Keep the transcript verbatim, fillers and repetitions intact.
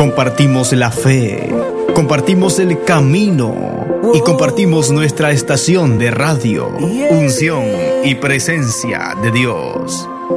compartimos la fe, compartimos el camino y compartimos nuestra estación de radio, unción y presencia de Dios.